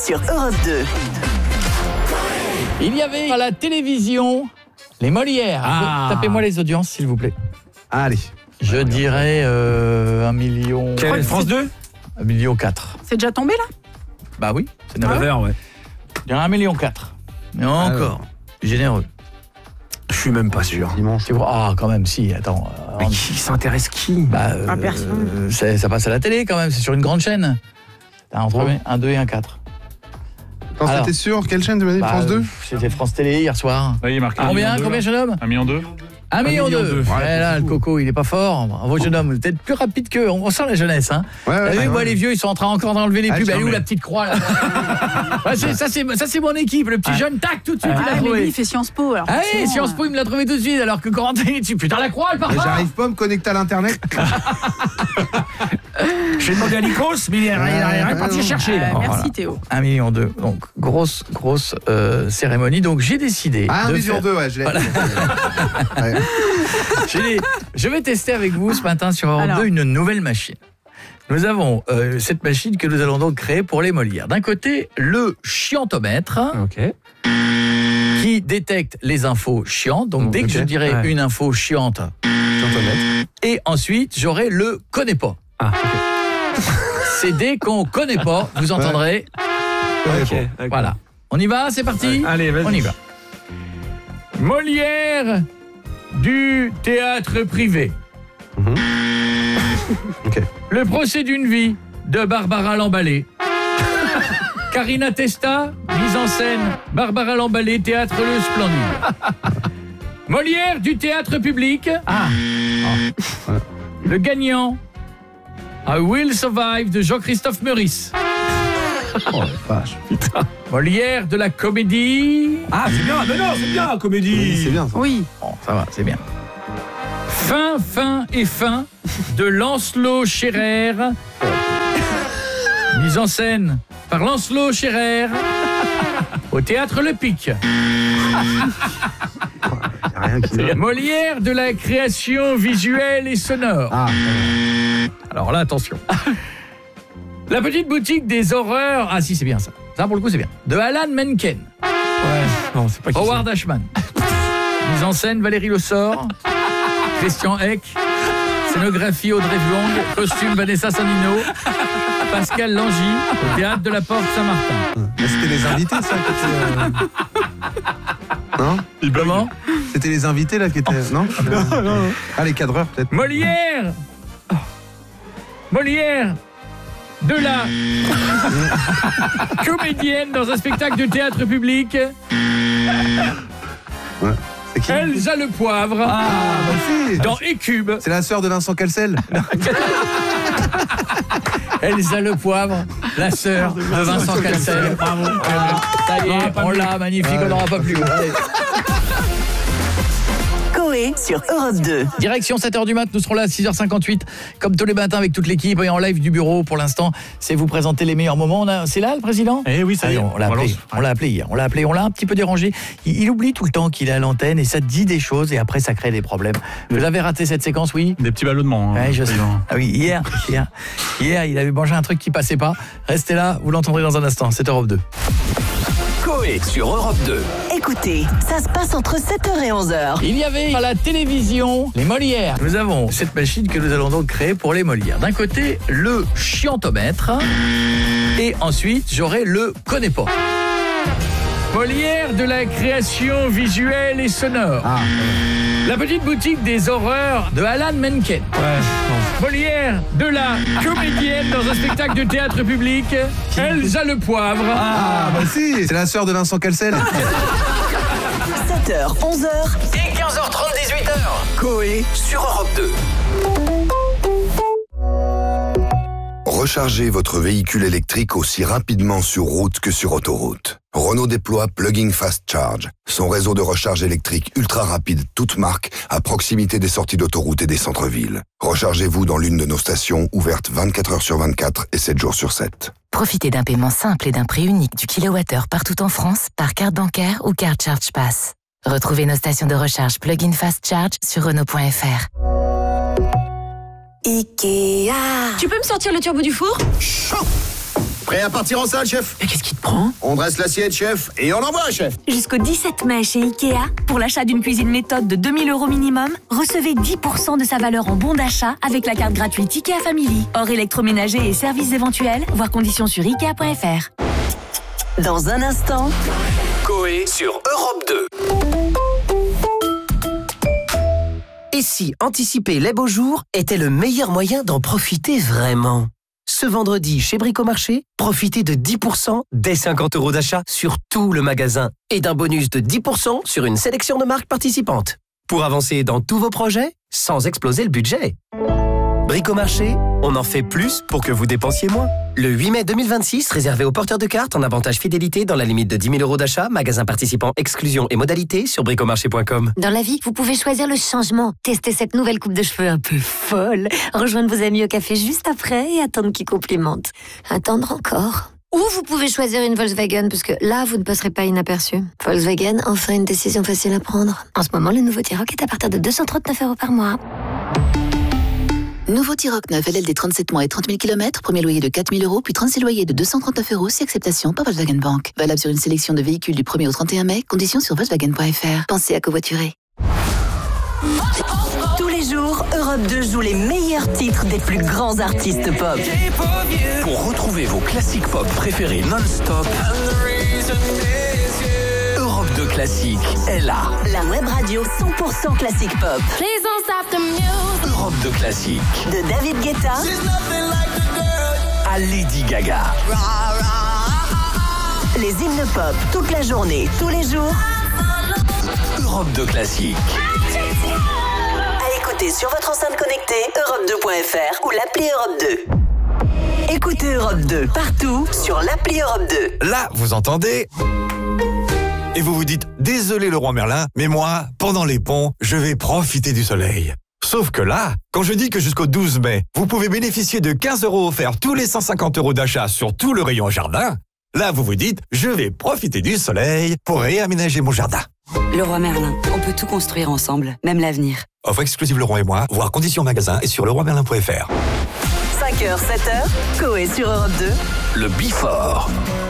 sur Europe 2. Il y avait à la télévision les Molières. Tapez-moi les audiences, s'il vous plaît. Allez. Je dirais 1 million... France 2 1,4 million. C'est déjà tombé là ? Bah oui, c'est 9 heures, ouais. Je dirais 1,4 million. Mais encore, généreux. Je suis même pas sûr. Dimanche. C'est vrai. Ah, quand même, si, attends. Mais qui s'intéresse qui ? Personne. Ça passe à la télé quand même, c'est sur une grande chaîne. T'as entre 1, 2 et 1, 4. Attends, Alors. c'était sur quelle chaîne tu m'as dit, France 2 C'était France Télé hier soir. Oui, il est marqué. Combien, jeune homme 1,2 million. 1,2 million. Ouais, Là, le coco, il est pas fort. Bravo, jeune homme. Vous êtes plus rapide qu'eux. On sent la jeunesse, hein. Ouais, T'as vu, moi, les vieux, ils sont en train encore d'enlever les pubs. Elle est où mais- la petite croix, là? Ouais, ça, c'est mon équipe. Le petit jeune, tac, tout de suite, il l'a Mais lui, trouvé. il fait Sciences Po. Alors Ah oui, forcément, Sciences Po, il me l'a trouvé tout de suite, alors que Corentin, il est dessus. Putain, la croix, elle part Mais pas. j'arrive pas à me connecter à l'internet. J'ai demandé à Nikos, mais il est parti chercher. là. Merci Voilà. Théo. 1,2 million. Donc, grosse cérémonie. Donc, j'ai décidé. Ah, 1 de million faire- 2, ouais, je l'ai. Voilà. Ouais. Je vais tester avec vous ce matin sur Europe 2 une nouvelle machine. Nous avons cette machine que nous allons donc créer pour les Molières. D'un côté, le chiantomètre Ok. qui détecte les infos chiantes. Donc, dès que ok. je dirai une info chiante, et ensuite, j'aurai le connais pas. Ah, ok. C'est dès qu'on connaît pas, vous entendrez. Ok, d'accord. Voilà. On y va, c'est parti. Allez, vas-y. On y va. Molière du théâtre privé. Ok. Le procès d'une vie de Barbara Lambalé. Karina Testa, mise en scène Barbara Lambalé, théâtre Le Splendide. Molière du théâtre public. Le gagnant, I Will Survive de Jean-Christophe Meurice. Oh, la vache. Molière de la comédie. Ah, c'est bien, mais non, c'est bien, comédie. Oui, c'est bien ça. Oui. Bon, ça va, c'est bien. Fin de Lancelot Scherer. Mise en scène par Lancelot Scherer au théâtre Le Pic. Y a rien qui va. Molière de la création visuelle et sonore. Ah, Alors là, attention. La petite boutique des horreurs. Ah si, c'est bien ça. Ça, pour le coup, c'est bien. De Alan Menken. Ouais, non, c'est pas qui Howard Ashman. Mise en scène Valérie Le Sort. Christian Eck. Scénographie Audrey Vuong. Costume Vanessa Sanino. Pascal Langy. Au théâtre de la Porte Saint-Martin. c'était les invités, ça qui étaient, Non Comment? C'était les invités, là, qui étaient... Non, Ah, les cadreurs, peut-être. Molière de la comédienne dans un spectacle de théâtre public. Ouais. C'est qui Elsa Le Poivre si. dans Écube. C'est la sœur de Vincent Cassel. Elsa Le Poivre, la sœur de Vincent Cassel. Bravo. Ça y est, on l'a, magnifique, on n'aura pas plus. Allez. Coé sur Europe 2. Direction 7h du mat, nous serons là à 6h58 comme tous les matins avec toute l'équipe et en live du bureau. Pour l'instant, c'est vous présenter les meilleurs moments. C'est là le président? Eh oui, ça y est. On l'a appelé, on l'a appelé hier. On l'a un petit peu dérangé. Il oublie tout le temps qu'il est à l'antenne et ça dit des choses et après ça crée des problèmes. Vous avez raté cette séquence, oui? Des petits ballonnements. Ouais, je sais. Ah oui, hier, il avait mangé un truc qui passait pas. Restez là, vous l'entendrez dans un instant. C'est Europe 2. Coé sur Europe 2. Écoutez, ça se passe entre 7h et 11h. Il y avait à la télévision les Molières. Nous avons cette machine que nous allons donc créer pour les Molières. D'un côté, le chiantomètre et ensuite, j'aurai le connais pas. Molière de la création visuelle et sonore. La petite boutique des horreurs de Alan Menken. Molière de la comédienne dans un spectacle de théâtre public. Elsa Le Poivre. Ah, bah si. C'est la sœur de Vincent Cassel. 7h, 11h. Et 15h30, 18h. Coé sur Europe 2. Rechargez votre véhicule électrique aussi rapidement sur route que sur autoroute. Renault déploie Plug-in Fast Charge, son réseau de recharge électrique ultra rapide, toute marque, à proximité des sorties d'autoroute et des centres-villes. Rechargez-vous dans l'une de nos stations, ouvertes 24 heures sur 24 et 7 jours sur 7. Profitez d'un paiement simple et d'un prix unique du kilowattheure partout en France par carte bancaire ou carte Charge Pass. Retrouvez nos stations de recharge Plug-in Fast Charge sur Renault.fr. Ikea. Tu peux me sortir le turbo du four ? Prêt à partir en salle, chef? Mais qu'est-ce qui te prend? On dresse l'assiette, chef, et on envoie, chef. Jusqu'au 17 mai chez Ikea, pour l'achat d'une cuisine méthode de 2 000 € minimum, recevez 10% de sa valeur en bon d'achat avec la carte gratuite Ikea Family. Hors électroménager et services éventuels, voir conditions sur Ikea.fr. Dans un instant, Coé sur Europe 2. Et si anticiper les beaux jours était le meilleur moyen d'en profiter vraiment? Ce vendredi, chez Bricomarché, profitez de 10% dès 50 € d'achat sur tout le magasin et d'un bonus de 10% sur une sélection de marques participantes. Pour avancer dans tous vos projets, sans exploser le budget. Bricomarché, on en fait plus pour que vous dépensiez moins. Le 8 mai 2026, réservé aux porteurs de cartes en avantage fidélité dans la limite de 10 000 € d'achat, magasin participant, exclusion et modalités sur bricomarché.com. Dans la vie, vous pouvez choisir le changement. Testez cette nouvelle coupe de cheveux un peu folle. Rejoindre vos amis au café juste après et attendre qu'ils complimentent. Attendre encore. Ou vous pouvez choisir une Volkswagen, parce que là, vous ne passerez pas inaperçu. Volkswagen, enfin une décision facile à prendre. En ce moment, le nouveau T-Roc est à partir de 239 € par mois. Nouveau T-Roc 9 LLD 37 mois et 30 000 km, premier loyer de 4 000 €, puis 36 loyers de 239 € si acceptation par Volkswagen Bank. Valable sur une sélection de véhicules du 1er au 31 mai, conditions sur Volkswagen.fr. Pensez à covoiturer. tous les jours, Europe 2 joue les meilleurs titres des plus grands artistes pop. Pour retrouver vos classiques pop préférés non-stop, Europe 2 Classique est là. La web radio 100% classique pop. Europe 2 Classique. De David Guetta À Lady Gaga. les hymnes pop toute la journée, tous les jours. Europe 2 Classique. À écouter sur votre enceinte connectée, europe2.fr ou l'appli Europe 2. Écoutez Europe 2 partout sur l'appli Europe 2. Là, vous entendez? Et vous vous dites, désolé le roi Merlin, mais moi, pendant les ponts, je vais profiter du soleil. Sauf que là, quand je dis que jusqu'au 12 mai, vous pouvez bénéficier de 15 € offerts tous les 150 € d'achat sur tout le rayon jardin, là vous vous dites, je vais profiter du soleil pour réaménager mon jardin. Le roi Merlin, on peut tout construire ensemble, même l'avenir. Offre exclusive Leroy et moi, voir conditions magasin et sur leroymerlin.fr. 5h, 7h, Coé sur Europe 2. Le Before.